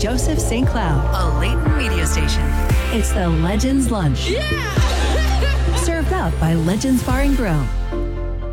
Joseph St. Cloud, a Leighton radio station. It's the Legends Lunch. Yeah! Served up by Legends Bar and Grill.